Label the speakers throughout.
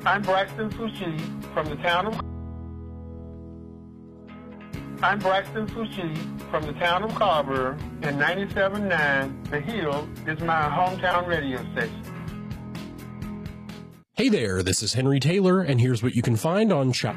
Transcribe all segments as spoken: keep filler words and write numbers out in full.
Speaker 1: I'm Braxton Fushi from the town of I'm Braxton Fushi from the town of Carver, and ninety-seven point nine The Hill is my hometown radio station.
Speaker 2: Hey there, this is Henry Taylor, and here's what you can find on Chap.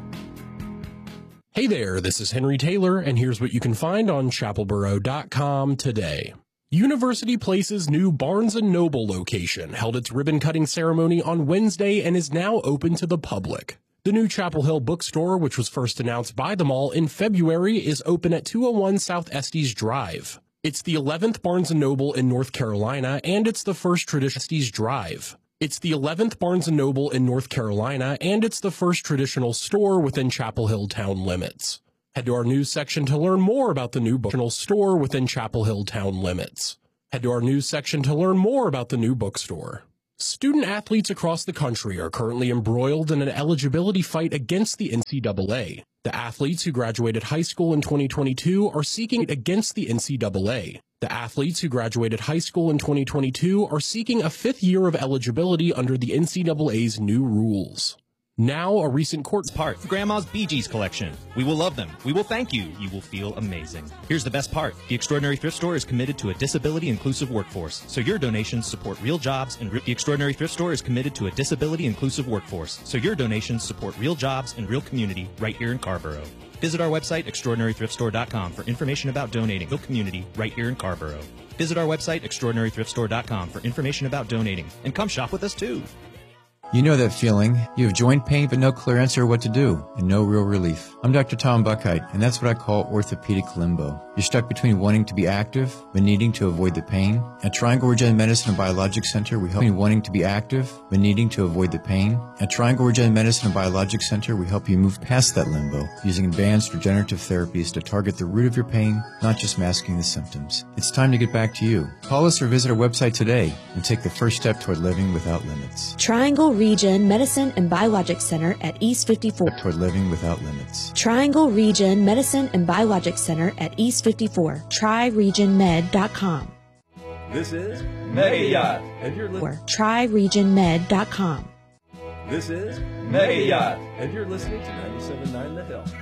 Speaker 2: Hey there, this is Henry Taylor, and here's what you can find on chapelboro dot com today. University Place's new Barnes and Noble location held its ribbon-cutting ceremony on Wednesday and is now open to the public. The new Chapel Hill bookstore, which was first announced by the mall in February, is open at two oh one South Estes Drive. It's the eleventh Barnes and Noble in North Carolina, and it's the first traditional Estes Drive. It's the eleventh Barnes and Noble in North Carolina, and it's the first traditional store within Chapel Hill town limits. Head to our news section to learn more about the new bookstore store within Chapel Hill town limits. Head to our news section to learn more about the new bookstore. Student athletes across the country are currently embroiled in an eligibility fight against the N C double A. The athletes who graduated high school in twenty twenty-two are seeking against the N C double A. The athletes who graduated high school in twenty twenty-two are seeking a fifth year of eligibility under the N C double A's new rules. Now, a recent court
Speaker 3: part, Grandma's Bee Gees collection. We will love them. We will thank you. You will feel amazing. Here's the best part. The Extraordinary Thrift Store is committed to a disability-inclusive workforce, so your donations support real jobs and re- The Extraordinary Thrift Store is committed to a disability-inclusive workforce, so your donations support real jobs and real community right here in Carrboro. Visit our website, extraordinary thrift store dot com, for information about donating real community right here in Carrboro. Visit our website, extraordinary thrift store dot com, for information about donating, and come shop with us too.
Speaker 4: You know that feeling. You have joint pain but no clear answer what to do and no real relief. I'm Doctor Tom Buckheit, and that's what I call orthopedic limbo. You're stuck between wanting to be active but needing to avoid the pain. At Triangle Regen Medicine and Biologic Center, we help you wanting to be active but needing to avoid the pain. At Triangle Regen Medicine and Biologic Center, we help you move past that limbo using advanced regenerative therapies to target the root of your pain, not just masking the symptoms. It's time to get back to you. Call us or visit our website today and take the first step toward living without limits.
Speaker 5: Triangle Regen Medicine and Biologic Center at East fifty-four.
Speaker 4: Toward living without limits.
Speaker 5: Triangle Regen Medicine and Biologic Center at East fifty-four. try region med dot com.
Speaker 6: This is Mega Yacht, and you're listening.
Speaker 5: try region med dot com.
Speaker 6: This is Mega Yacht, and you're listening to ninety-seven point nine The Hill.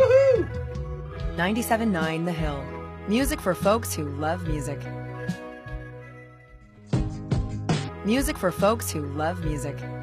Speaker 6: Woohoo!
Speaker 7: ninety-seven point nine The Hill. Music for folks who love music. Music for folks who love music.